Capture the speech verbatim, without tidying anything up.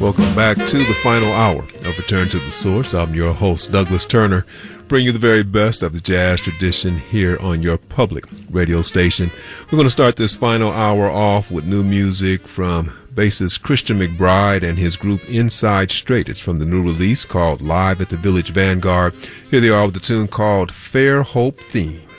Welcome back to the final hour of Return to the Source. I'm your host, Douglas Turner, bringing you the very best of the jazz tradition here on your public radio station. We're going to start this final hour off with new music from bassist Christian McBride and his group Inside Straight. It's from the new release called Live at the Village Vanguard. Here they are with a tune called Fair Hope Theme.